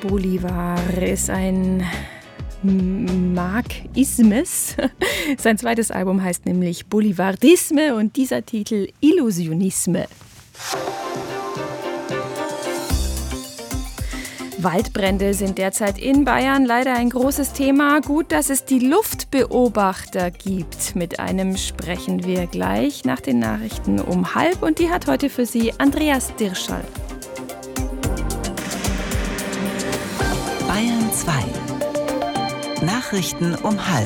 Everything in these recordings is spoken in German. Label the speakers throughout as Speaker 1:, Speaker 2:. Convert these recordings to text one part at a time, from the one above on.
Speaker 1: Bolivar ist ein Marxismus. Sein zweites Album heißt nämlich Bolivardisme und dieser Titel Illusionisme. Waldbrände sind derzeit in Bayern leider ein großes Thema. Gut, dass es die Luftbeobachter gibt. Mit einem sprechen wir gleich nach den Nachrichten um 12:30 und die hat heute für Sie Andreas Dirschall.
Speaker 2: Bayern 2. Nachrichten um 12:30.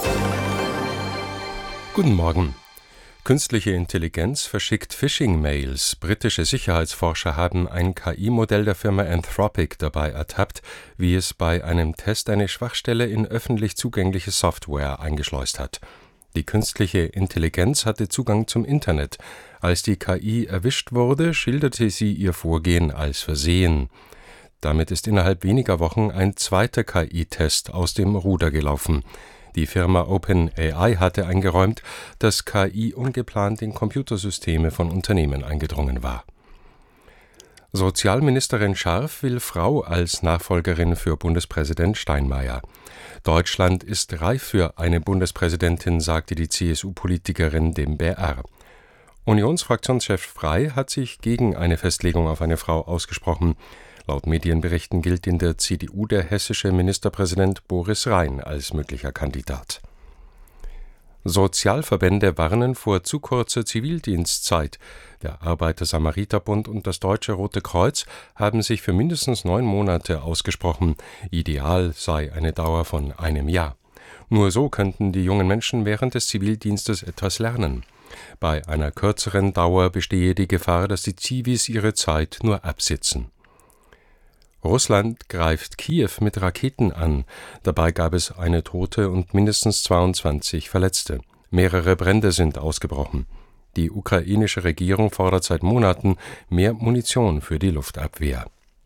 Speaker 3: Guten Morgen. Künstliche Intelligenz verschickt Phishing-Mails. Britische Sicherheitsforscher haben ein KI-Modell der Firma Anthropic dabei ertappt, wie es bei einem Test eine Schwachstelle in öffentlich zugängliche Software eingeschleust hat. Die künstliche Intelligenz hatte Zugang zum Internet. Als die KI erwischt wurde, schilderte sie ihr Vorgehen als Versehen. Damit ist innerhalb weniger Wochen ein zweiter KI-Test aus dem Ruder gelaufen. Die Firma OpenAI hatte eingeräumt, dass KI ungeplant in Computersysteme von Unternehmen eingedrungen war. Sozialministerin Scharf will Frau als Nachfolgerin für Bundespräsident Steinmeier. Deutschland ist reif für eine Bundespräsidentin, sagte die CSU-Politikerin dem BR. Unionsfraktionschef Frey hat sich gegen eine Festlegung auf eine Frau ausgesprochen. Laut Medienberichten gilt in der CDU der hessische Ministerpräsident Boris Rhein als möglicher Kandidat. Sozialverbände warnen vor zu kurzer Zivildienstzeit. Der Arbeiter-Samariter-Bund und das Deutsche Rote Kreuz haben sich für mindestens 9 Monate ausgesprochen. Ideal sei eine Dauer von einem Jahr. Nur so könnten die jungen Menschen während des Zivildienstes etwas lernen. Bei einer kürzeren Dauer bestehe die Gefahr, dass die Zivis ihre Zeit nur absitzen. Russland greift Kiew mit Raketen an. Dabei gab es eine Tote und mindestens 22 Verletzte. Mehrere Brände sind ausgebrochen. Die ukrainische Regierung fordert seit Monaten mehr Munition für die Luftabwehr.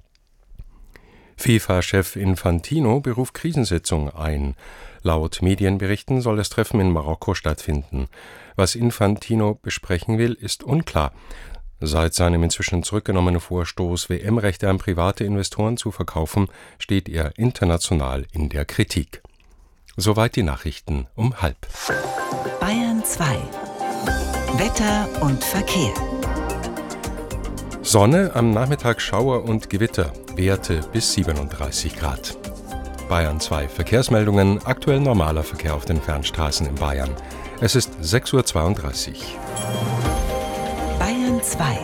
Speaker 3: FIFA-Chef Infantino beruft Krisensitzung ein. Laut Medienberichten soll das Treffen in Marokko stattfinden. Was Infantino besprechen will, ist unklar. Seit seinem inzwischen zurückgenommenen Vorstoß, WM-Rechte an private Investoren zu verkaufen, steht er international in der Kritik. Soweit die Nachrichten um 12:30.
Speaker 2: Bayern 2. Wetter und Verkehr.
Speaker 3: Sonne, am Nachmittag Schauer und Gewitter, Werte bis 37 Grad. Bayern 2 Verkehrsmeldungen, aktuell normaler Verkehr auf den Fernstraßen in Bayern. Es ist 6:32 Uhr.
Speaker 2: Bayern 2.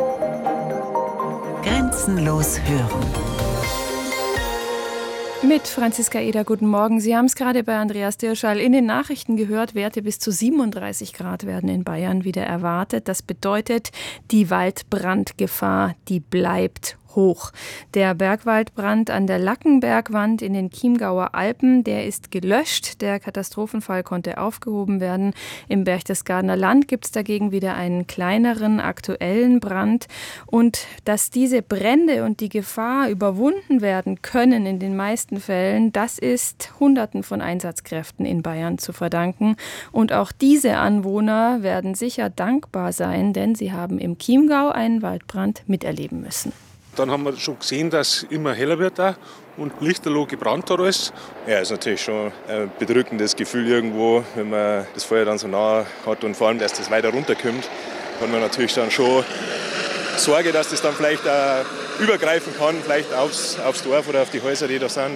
Speaker 2: Grenzenlos hören.
Speaker 1: Mit Franziska Eder, guten Morgen. Sie haben es gerade bei Andreas Dirschall in den Nachrichten gehört. Werte bis zu 37 Grad werden in Bayern wieder erwartet. Das bedeutet, die Waldbrandgefahr, die bleibt hoch. Der Bergwaldbrand an der Lackenbergwand in den Chiemgauer Alpen, der ist gelöscht. Der Katastrophenfall konnte aufgehoben werden. Im Berchtesgadener Land gibt es dagegen wieder einen kleineren aktuellen Brand. Und dass diese Brände und die Gefahr überwunden werden können in den meisten Fällen, das ist Hunderten von Einsatzkräften in Bayern zu verdanken. Und auch diese Anwohner werden sicher dankbar sein, denn sie haben im Chiemgau einen Waldbrand miterleben müssen.
Speaker 4: Dann haben wir schon gesehen, dass es immer heller wird da und lichterloh gebrannt hat alles.
Speaker 5: Ja, ist natürlich schon ein bedrückendes Gefühl irgendwo, wenn man das Feuer dann so nah hat und vor allem, dass das weiter runterkommt, hat man natürlich dann schon Sorge, dass das dann vielleicht übergreifen kann, vielleicht aufs Dorf oder auf die Häuser, die da sind.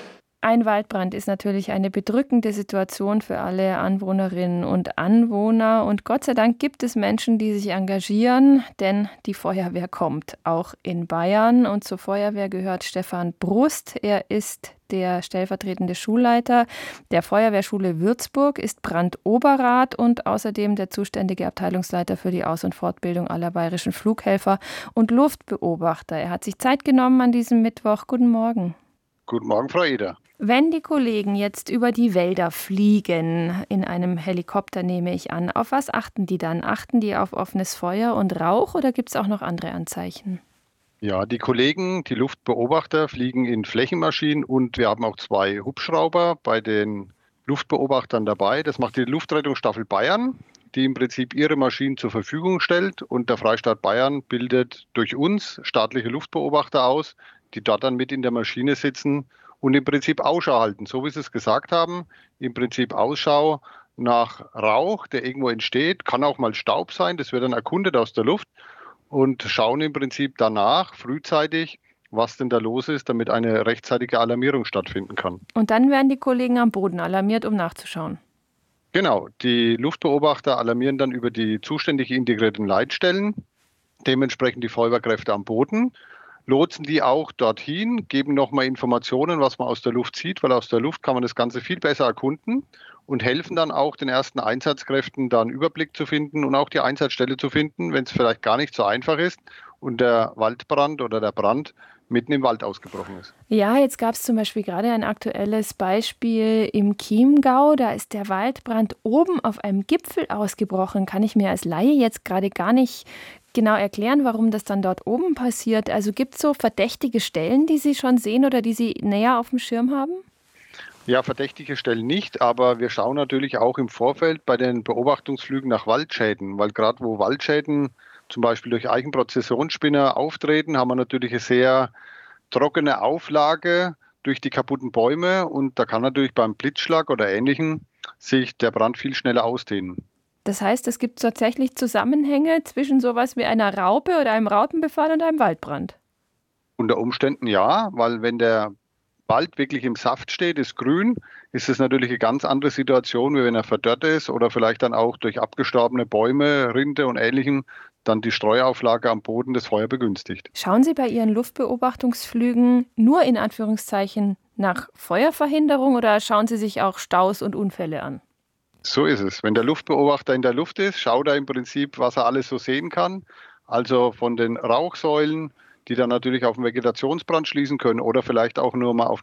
Speaker 1: Ein Waldbrand ist natürlich eine bedrückende Situation für alle Anwohnerinnen und Anwohner. Und Gott sei Dank gibt es Menschen, die sich engagieren, denn die Feuerwehr kommt auch in Bayern. Und zur Feuerwehr gehört Stefan Brust. Er ist der stellvertretende Schulleiter der Feuerwehrschule Würzburg, ist Brandoberrat und außerdem der zuständige Abteilungsleiter für die Aus- und Fortbildung aller bayerischen Flughelfer und Luftbeobachter. Er hat sich Zeit genommen an diesem Mittwoch. Guten Morgen.
Speaker 6: Guten Morgen, Frau Eder.
Speaker 1: Wenn die Kollegen jetzt über die Wälder fliegen, in einem Helikopter nehme ich an, auf was achten die dann? Achten die auf offenes Feuer und Rauch oder gibt es auch noch andere Anzeichen?
Speaker 6: Ja, die Kollegen, die Luftbeobachter, fliegen in Flächenmaschinen und wir haben auch 2 Hubschrauber bei den Luftbeobachtern dabei. Das macht die Luftrettungsstaffel Bayern, die im Prinzip ihre Maschinen zur Verfügung stellt und der Freistaat Bayern bildet durch uns staatliche Luftbeobachter aus, die dort dann mit in der Maschine sitzen und im Prinzip Ausschau halten, so wie Sie es gesagt haben, im Prinzip Ausschau nach Rauch, der irgendwo entsteht, kann auch mal Staub sein, das wird dann erkundet aus der Luft und schauen im Prinzip danach frühzeitig, was denn da los ist, damit eine rechtzeitige Alarmierung stattfinden kann.
Speaker 1: Und dann werden die Kollegen am Boden alarmiert, um nachzuschauen.
Speaker 6: Genau, die Luftbeobachter alarmieren dann über die zuständig integrierten Leitstellen, dementsprechend die Feuerwehrkräfte am Boden, lotsen die auch dorthin, geben nochmal Informationen, was man aus der Luft sieht, weil aus der Luft kann man das Ganze viel besser erkunden und helfen dann auch den ersten Einsatzkräften, da einen Überblick zu finden und auch die Einsatzstelle zu finden, wenn es vielleicht gar nicht so einfach ist und der Waldbrand oder der Brand mitten im Wald ausgebrochen ist.
Speaker 1: Ja, jetzt gab es zum Beispiel gerade ein aktuelles Beispiel im Chiemgau. Da ist der Waldbrand oben auf einem Gipfel ausgebrochen. Kann ich mir als Laie jetzt gerade gar nicht genau erklären, warum das dann dort oben passiert. Also gibt es so verdächtige Stellen, die Sie schon sehen oder die Sie näher auf dem Schirm haben?
Speaker 6: Ja, verdächtige Stellen nicht, aber wir schauen natürlich auch im Vorfeld bei den Beobachtungsflügen nach Waldschäden, weil gerade wo Waldschäden zum Beispiel durch Eichenprozessionsspinner auftreten, haben wir natürlich eine sehr trockene Auflage durch die kaputten Bäume und da kann natürlich beim Blitzschlag oder Ähnlichem sich der Brand viel schneller ausdehnen.
Speaker 1: Das heißt, es gibt tatsächlich Zusammenhänge zwischen sowas wie einer Raupe oder einem Raupenbefall und einem Waldbrand?
Speaker 6: Unter Umständen ja, weil wenn der Wald wirklich im Saft steht, ist grün, ist es natürlich eine ganz andere Situation, wie wenn er verdörrt ist oder vielleicht dann auch durch abgestorbene Bäume, Rinde und Ähnlichem dann die Streuauflage am Boden das Feuer begünstigt.
Speaker 1: Schauen Sie bei Ihren Luftbeobachtungsflügen nur in Anführungszeichen nach Feuerverhinderung oder schauen Sie sich auch Staus und Unfälle an?
Speaker 6: So ist es. Wenn der Luftbeobachter in der Luft ist, schaut er im Prinzip, was er alles so sehen kann. Also von den Rauchsäulen, die dann natürlich auf den Vegetationsbrand schließen können oder vielleicht auch nur mal auf